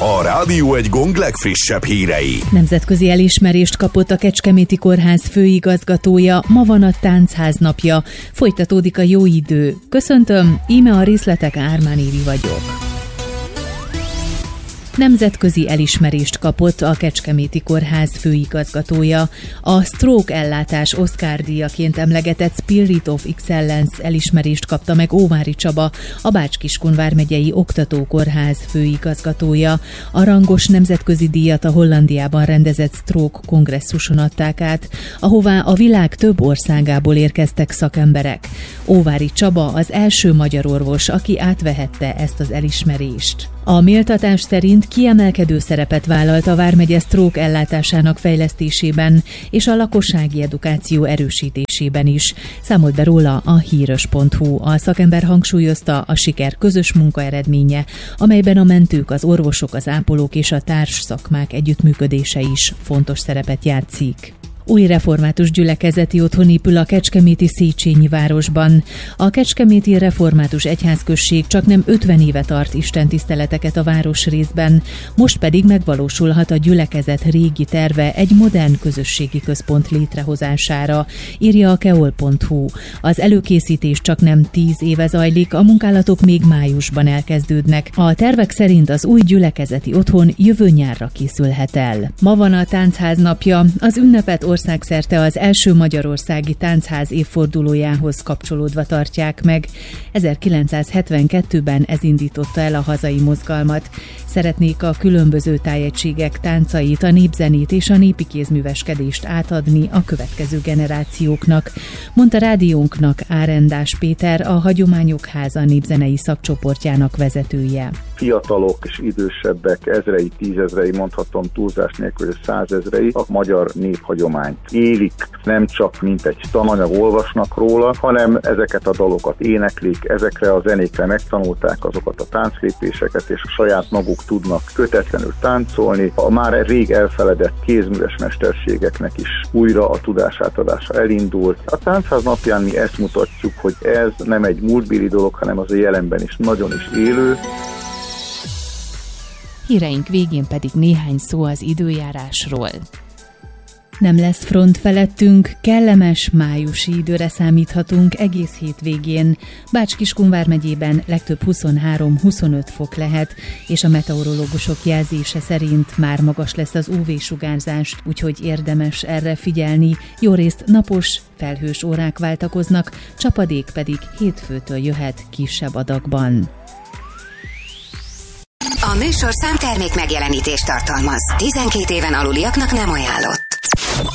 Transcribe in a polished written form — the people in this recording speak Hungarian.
A Rádió Egy gong legfrissebb hírei. Nemzetközi elismerést kapott a Kecskeméti Kórház főigazgatója, ma van a Táncház napja. Folytatódik a jó idő. Köszöntöm, íme a részletek, Ármán Évi vagyok. Nemzetközi elismerést kapott a Kecskeméti Kórház főigazgatója. A stroke ellátás Oscar-díjaként emlegetett Spirit of Excellence elismerést kapta meg Óváry Csaba, a Bács-Kiskun vármegyei oktatókórház főigazgatója. A rangos nemzetközi díjat a Hollandiában rendezett stroke kongresszuson adták át, ahová a világ több országából érkeztek szakemberek. Óváry Csaba az első magyar orvos, aki átvehette ezt az elismerést. A méltatás szerint kiemelkedő szerepet vállalt a vármegye stroke ellátásának fejlesztésében és a lakossági edukáció erősítésében is. Számolt be róla a híros.hu. A szakember hangsúlyozta, a siker közös munka eredménye, amelyben a mentők, az orvosok, az ápolók és a társszakmák együttműködése is fontos szerepet játszik. Új református gyülekezeti otthon épül a kecskeméti Széchenyi városban. A Kecskeméti Református Egyházközség csaknem 50 éve tart istentiszteleteket a városrészben, most pedig megvalósulhat a gyülekezet régi terve egy modern közösségi központ létrehozására, írja a keol.hu. Az előkészítés csaknem 10 éve zajlik, a munkálatok még májusban elkezdődnek. A tervek szerint az új gyülekezeti otthon jövő nyárra készülhet el. Ma van a Táncház napja, az ünnepet országszerte az első magyarországi táncház évfordulójához kapcsolódva tartják meg. 1972-ben ez indította el a hazai mozgalmat. Szeretnék a különböző tájegységek táncait, a népzenét és a népi kézműveskedést átadni a következő generációknak, mondta rádiónknak Árendás Péter, a Hagyományok Háza népzenei szakcsoportjának vezetője. Fiatalok és idősebbek, ezrei, tízezrei, mondhatom túlzás nélkül, 100 000 a magyar néphagyományt élik, nem csak mint egy tananyag olvasnak róla, hanem ezeket a dalokat éneklik, ezekre a zenékre megtanulták azokat a tánclépéseket, és a saját maguk tudnak kötetlenül táncolni. A már rég elfeledett kézműves mesterségeknek is újra a tudásátadása elindult. A Táncház napján mi ezt mutatjuk, hogy ez nem egy múltbéli dolog, hanem az a jelenben is nagyon is élő. Híreink végén pedig néhány szó az időjárásról. Nem lesz front felettünk, kellemes májusi időre számíthatunk egész hétvégén. Bács-Kiskun vármegyében legtöbb 23-25 fok lehet, és a meteorológusok jelzése szerint már magas lesz az UV-sugárzás, úgyhogy érdemes erre figyelni. Jórészt napos, felhős órák váltakoznak, csapadék pedig hétfőtől jöhet kisebb adagban. A műsorszám termék megjelenítést tartalmaz. 12 éven aluliaknak nem ajánlott.